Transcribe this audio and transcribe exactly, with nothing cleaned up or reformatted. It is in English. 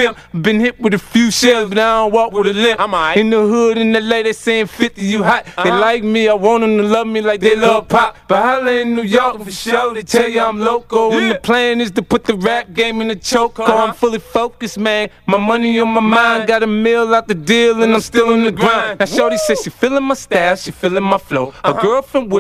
pimp. Been hit with a few shells, but I don't walk with a limp. I'm alright. In the hood, in L A, they saying fifty, you hot. Uh-huh. They like me, I want them to love me like they love pop. But holla in New York for sure, they tell you I'm loco. Yeah. And the plan is to put the rap game in the choke. Uh-huh. I'm fully focused, man. My money on my mind. Got a meal out the deal, and I'm still on the grind. Now, shorty says she feeling my style, she feeling my flow. Her Uh-huh. girlfriend with